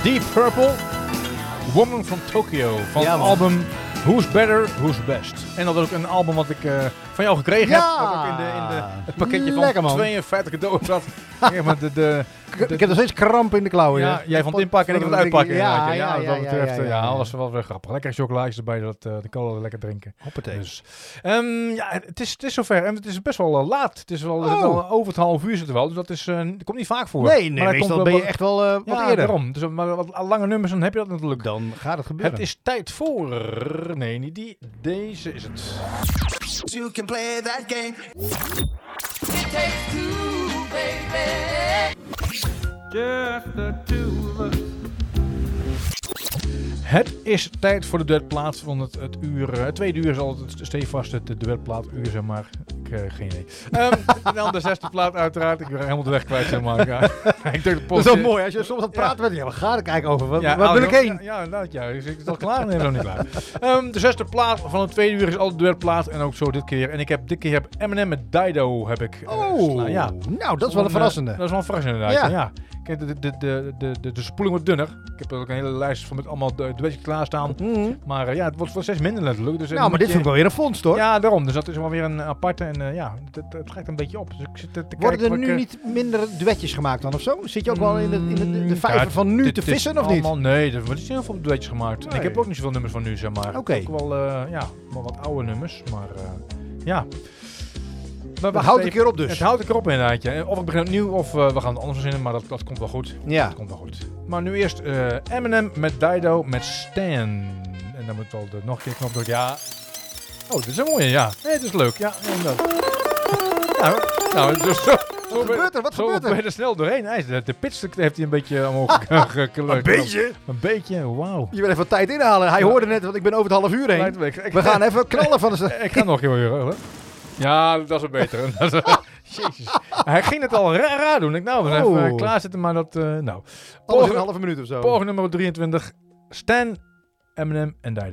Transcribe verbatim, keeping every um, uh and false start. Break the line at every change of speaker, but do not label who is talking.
Deep Purple, Woman from Tokyo, van
Ja,
het
man.
album Who's Better, Who's Best. En dat is ook een album wat ik uh, van jou gekregen
Ja.
heb. Wat ook in, de, in de, het pakketje
Lekker,
van
man.
tweeënventig cadeaus zat. Ja, maar de, de,
Ik, ik heb nog steeds kramp in de klauwen.
ja,
ja.
jij vond het inpakken en ik vond het uitpakken.
Ja,
inderdaad.
ja,
ja,
ja,
wat dat
ja,
betreft,
ja,
ja,
ja, ja.
dat was wel weer grappig. Lekker chocolaatjes erbij, dat uh, de kan lekker drinken.
Hoppatee.
Dus, um, ja, het is, het is zover. En het is best wel uh, laat. Het is wel
Oh.
al over het half uur zitten wel. Dus dat is, uh, dat komt niet vaak voor.
Nee, nee,
Maar dat
meestal
komt
ben je
wel-
echt wel uh, wat
ja,
eerder.
daarom. Dus, maar wat lange nummers, dan heb je dat natuurlijk.
Dan gaat het gebeuren.
Het is tijd voor... Nee, niet die. Deze is het.
You can play that game.
It takes two, baby.
Just the two of us.
Het is tijd voor de duetplaat van het, het uur. Het tweede uur is altijd stevast het de duetplaat uur, zeg maar. Ik heb uh, geen idee. Um, en dan de zesde plaat uiteraard. Ik ben helemaal de weg kwijt, zeg maar. Ja. Ik denk de
Dat is wel mooi. Als je soms aan het praten bent. Ja, waar gaat het eigenlijk over? Waar,
Ja,
waar
oh,
ben ik
ja,
heen?
Ja, ja, inderdaad. Ja. Is het al klaar? Nee, nog niet klaar. Um, de zesde plaat van het tweede uur is altijd de duetplaat. En ook zo dit keer. En ik heb dit keer heb Eminem met Dido heb ik. Uh,
Oh,
slaan. Ja.
nou, dat is wel een verrassende.
Uh, dat is wel een verrassende inderdaad.
Ja.
Ja. Kijk, de, de, de, de, de, de spoeling wordt dunner. Ik heb er ook een hele lijst van met allemaal du- duetjes klaarstaan.
Mm.
Maar uh, ja, het wordt wel steeds minder natuurlijk. Dus, uh,
Nou, maar
moet
dit
je-
vind ik wel weer een vondst, hoor.
Ja, daarom. Dus dat is wel weer een aparte. En uh, ja, het, het, het trekt een beetje op. Dus ik zit te, te
Worden
kijken
er
of
nu
ik, uh,
niet minder duetjes gemaakt dan of zo? Zit je ook wel in de, in de, de, de
Mm,
vijver
ja,
van nu
dit
te
is
vissen of niet?
allemaal- Nee, er worden niet heel veel duetjes gemaakt. En
Nee.
ik heb ook niet zoveel nummers van nu, zeg maar.
Oké.
Ook wel, uh, ja, wel wat oude nummers. Maar uh, ja. Maar
Dat
wacht
houdt een
even.
keer op dus.
Het houdt een keer op inderdaad. Ja. Of ik begin opnieuw of uh, we gaan het anders verzinnen. Maar dat, dat komt wel goed.
Ja.
Dat komt wel goed. Maar nu eerst uh, Eminem met Dido met Stan. En dan moet wel de, nog een keer knop drukken. Ja. Oh, dit is een mooie, ja. Nee, dit is leuk. Ja, inderdaad. Nou, nou, dus zo. Zo ben-
gebeurt er? Wat
zo
gebeurt er?
ben je er snel doorheen. Hij is- De, de pitch heeft hij een beetje omhoog gekleurd.
Een beetje?
Een beetje, wauw.
Je wil even wat tijd inhalen. Hij
Ja.
hoorde net, want ik ben over het half uur heen.
Lijkt me- ik-
We gaan even knallen van de...
Ik ga nog heel hoor. hoor. Ja, dat is wel beter. Dat is- Jezus. Hij ging het al raar, raar doen. Ik nou, we
Oh.
even klaarzitten, maar dat... Uh, nou.
Alles in
Poging-
een halve minuut of zo.
Poging nummer drieëntwintig. Stan, Eminem en Dido.